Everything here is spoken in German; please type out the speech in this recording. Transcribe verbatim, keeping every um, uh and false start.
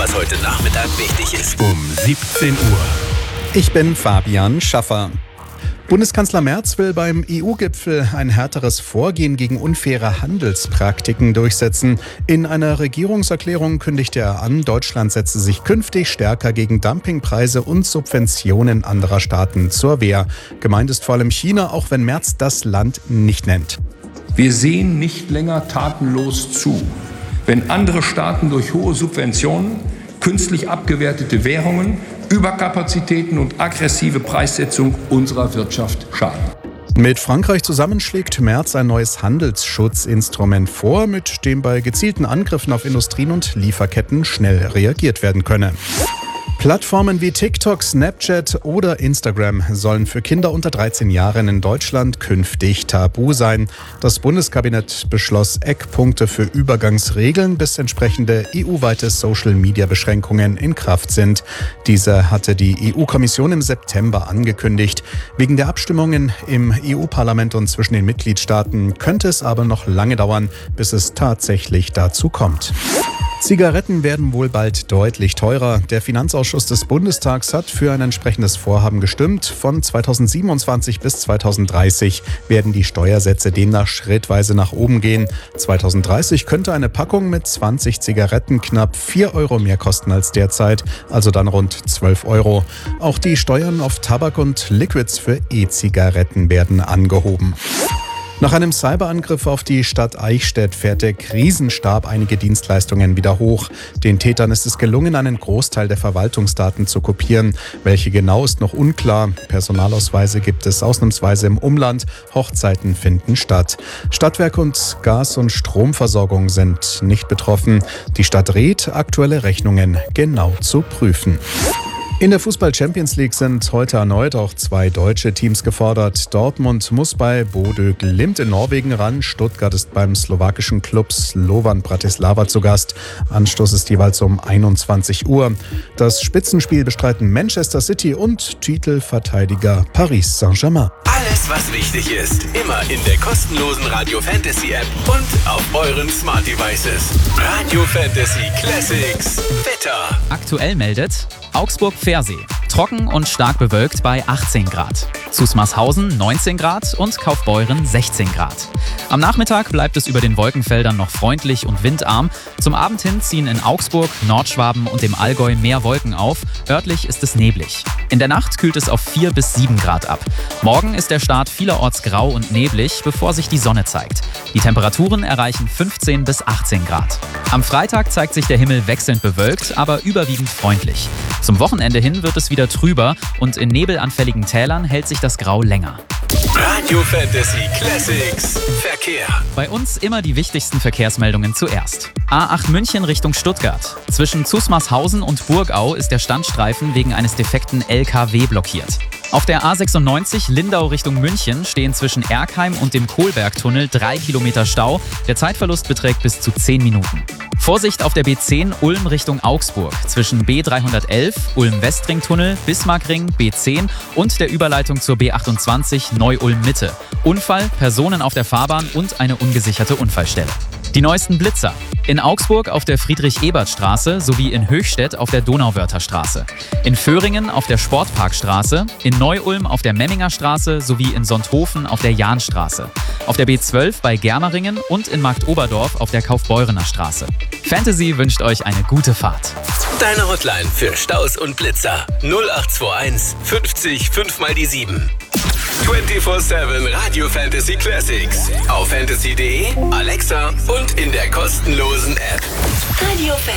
was heute Nachmittag wichtig ist. Um siebzehn Uhr. Ich bin Fabian Schaffer. Bundeskanzler Merz will beim E U-Gipfel ein härteres Vorgehen gegen unfaire Handelspraktiken durchsetzen. In einer Regierungserklärung kündigte er an, Deutschland setze sich künftig stärker gegen Dumpingpreise und Subventionen anderer Staaten zur Wehr. Gemeint ist vor allem China, auch wenn Merz das Land nicht nennt. Wir sehen nicht länger tatenlos zu, wenn andere Staaten durch hohe Subventionen, künstlich abgewertete Währungen, Überkapazitäten und aggressive Preissetzung unserer Wirtschaft schaden. Mit Frankreich zusammen schlägt Merz ein neues Handelsschutzinstrument vor, mit dem bei gezielten Angriffen auf Industrien und Lieferketten schnell reagiert werden könne. Plattformen wie TikTok, Snapchat oder Instagram sollen für Kinder unter dreizehn Jahren in Deutschland künftig tabu sein. Das Bundeskabinett beschloss Eckpunkte für Übergangsregeln, bis entsprechende E U-weite Social-Media-Beschränkungen in Kraft sind. Diese hatte die E U-Kommission im September angekündigt. Wegen der Abstimmungen im E U-Parlament und zwischen den Mitgliedstaaten könnte es aber noch lange dauern, bis es tatsächlich dazu kommt. Zigaretten werden wohl bald deutlich teurer. Der Finanzausschuss des Bundestags hat für ein entsprechendes Vorhaben gestimmt. Von zweitausendsiebenundzwanzig bis zweitausenddreißig werden die Steuersätze demnach schrittweise nach oben gehen. zweitausenddreißig könnte eine Packung mit zwanzig Zigaretten knapp vier Euro mehr kosten als derzeit, also dann rund zwölf Euro. Auch die Steuern auf Tabak und Liquids für E-Zigaretten werden angehoben. Nach einem Cyberangriff auf die Stadt Eichstätt fährt der Krisenstab einige Dienstleistungen wieder hoch. Den Tätern ist es gelungen, einen Großteil der Verwaltungsdaten zu kopieren. Welche genau ist noch unklar. Personalausweise gibt es ausnahmsweise im Umland. Hochzeiten finden statt. Stadtwerk und Gas- und Stromversorgung sind nicht betroffen. Die Stadt rät, aktuelle Rechnungen genau zu prüfen. In der Fußball-Champions League sind heute erneut auch zwei deutsche Teams gefordert. Dortmund muss bei Bodø Glimt in Norwegen ran. Stuttgart ist beim slowakischen Klub Slovan Bratislava zu Gast. Anstoß ist jeweils um einundzwanzig Uhr. Das Spitzenspiel bestreiten Manchester City und Titelverteidiger Paris Saint-Germain. Alles, was wichtig ist, immer in der kostenlosen Radio Fantasy App und auf euren Smart Devices. Radio Fantasy Classics Wetter. Aktuell meldet Augsburg-Pfersee. Trocken und stark bewölkt bei achtzehn Grad. Zusmarshausen neunzehn Grad und Kaufbeuren sechzehn Grad. Am Nachmittag bleibt es über den Wolkenfeldern noch freundlich und windarm. Zum Abend hin ziehen in Augsburg, Nordschwaben und dem Allgäu mehr Wolken auf. Örtlich ist es neblig. In der Nacht kühlt es auf vier bis sieben Grad ab. Morgen ist der Start vielerorts grau und neblig, bevor sich die Sonne zeigt. Die Temperaturen erreichen fünfzehn bis achtzehn Grad. Am Freitag zeigt sich der Himmel wechselnd bewölkt, aber überwiegend freundlich. Zum Wochenende hin wird es wieder trüber und in nebelanfälligen Tälern hält sich das Grau länger. Radio Fantasy Classics Verkehr. Bei uns immer die wichtigsten Verkehrsmeldungen zuerst. A acht München Richtung Stuttgart. Zwischen Zusmarshausen und Burgau ist der Standstreifen wegen eines defekten L K W blockiert. Auf der A sechsundneunzig Lindau Richtung München stehen zwischen Erkheim und dem Kohlbergtunnel drei Kilometer Stau. Der Zeitverlust beträgt bis zu zehn Minuten. Vorsicht auf der B zehn Ulm Richtung Augsburg. Zwischen B dreihundertelf, Ulm-Westring-Tunnel, Bismarckring, B zehn und der Überleitung zur B achtundzwanzig Neu-Ulm-Mitte. Unfall, Personen auf der Fahrbahn und eine ungesicherte Unfallstelle. Die neuesten Blitzer. In Augsburg auf der Friedrich-Ebert-Straße sowie in Höchstädt auf der Donauwörther-Straße. In Föhringen auf der Sportparkstraße, in Neu-Ulm auf der Memminger Straße sowie in Sonthofen auf der Jahnstraße. Auf der B zwölf bei Germeringen und in Marktoberdorf auf der Kaufbeurener Straße. Fantasy wünscht euch eine gute Fahrt. Deine Hotline für Staus und Blitzer null acht zwei eins fünfzig fünf mal die sieben. vierundzwanzig sieben Radio Fantasy Classics auf fantasy punkt de, Alexa und in der kostenlosen App. Radio